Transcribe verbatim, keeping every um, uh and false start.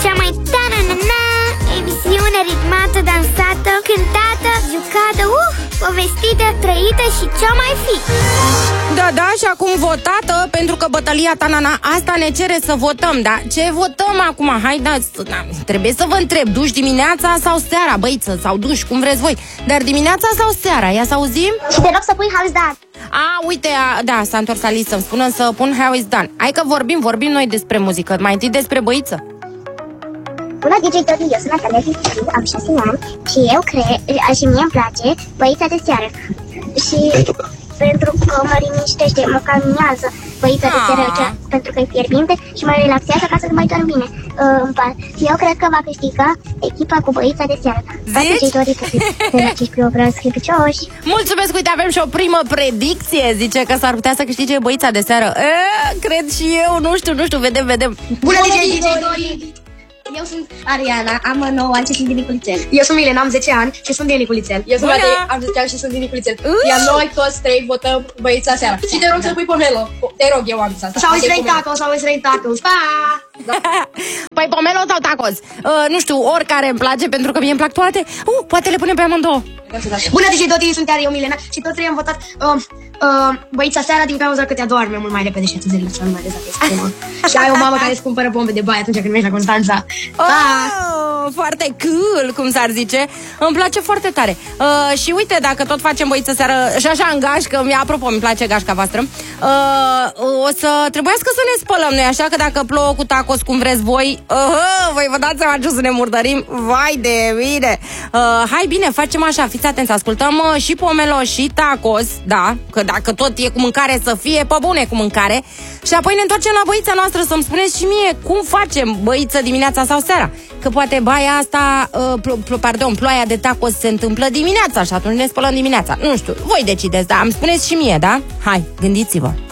cea mai ta-na-na-na emisiune ritmată, dansată, cântată, jucată, uh, povestită, trăită și cea mai fi. Da, da, și acum votată, pentru că bătălia ta-na-na asta ne cere să votăm, da? Ce votăm acum? Hai, da, da, trebuie să vă întreb, duși dimineața sau seara, băiță, sau duși, cum vreți voi, dar dimineața sau seara, ia să auzim? Și te rog să pui How is that? A, uite, a, da, s-a întors Alice să-mi spună să pun How is done. Hai că vorbim, vorbim noi despre muzică, mai întâi despre băiță. Bună, D J Toti, eu sunt Natalia Viciu, am șase ani și eu cred, și mie îmi place Băița de seară. Și pentru că, pentru că mă liniștește, mă calmează Băița de seară, cea, pentru că e fierbinte și mă relaxează ca să mai dorm bine uh, în pat. Și eu cred că va câștiga echipa cu Băița de seară. Zici? D J Toti, că fericiți cu obrazi crepicioși. Mulțumesc, uite, avem și o primă predicție. Zice că s-ar putea să câștige Băița de seară. E, cred și eu, nu știu, nu știu, vedem, vedem. Bună, D J Dori! Eu sunt Ariana, am nouă ani și sunt din Niculițel. Eu sunt Milena, am zece ani și sunt din Niculițel. Eu sunt Matei, am zece ani și sunt din Niculițel. Iar noi toți trei votăm Băița seara. Și te rog să pui Pomelo. Te rog, eu am zis asta. Sau Israel Tacos, sau Israel Tacos. Pa! Da. Păi pomelo sau tacos? Uh, nu știu, oricare îmi place, pentru că mie îmi plac toate. Uh, poate le punem pe amândouă. Bună, D J Doti, sunt iar eu, Milena. Și toți trei am votat uh, uh, Băița seara din cauza că te adorme mult mai repede și atunci zilele cel mai dezatescumă. Și ai o mamă care îți cumpără bombe de baie atunci când mergi la Constanța. Oh, foarte cool, cum s-ar zice. Îmi place foarte tare. uh, Și uite, dacă tot facem Băiță seară și așa în gașcă, apropo, îmi place gașca voastră, uh, o să trebuiască să ne spălăm noi, așa că dacă plouă cu tacos cum vreți voi, uh, voi vă dați seama ce o să ne murdărim. Vai de mine. uh, Hai bine, facem așa, fiți atenți, ascultăm uh, și pomelo și tacos. Da, că dacă tot e cu mâncare, să fie pe bune cu mâncare. Și apoi ne întoarcem la Băița noastră, să-mi spuneți și mie cum facem Băiță dimineața sau seara. Că poate baia asta, uh, pl- pl- pardon, ploaia de tacos se întâmplă dimineața și atunci ne spălăm dimineața. Nu știu, voi decideți, da, îmi spuneți și mie, da? Hai, gândiți-vă.